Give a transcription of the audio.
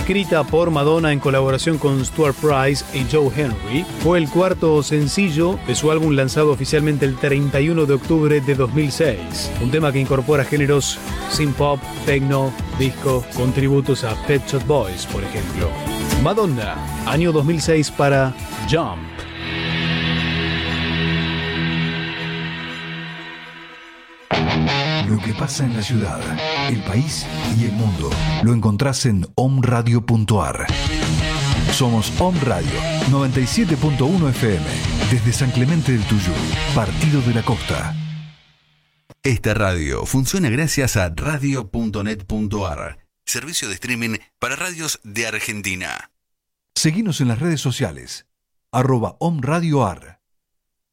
escrita por Madonna en colaboración con Stuart Price y Joe Henry, fue el cuarto sencillo de su álbum lanzado oficialmente el 31 de octubre de 2006. Un tema que incorpora géneros synth-pop, techno, disco, con tributos a Pet Shop Boys, por ejemplo. Madonna, año 2006 para Jump. Lo que pasa en la ciudad, el país y el mundo lo encontrás en omradio.ar. Somos Om Radio 97.1 FM desde San Clemente del Tuyú, Partido de la Costa. Esta radio funciona gracias a radio.net.ar, servicio de streaming para radios de Argentina. Seguinos en las redes sociales @omradioar.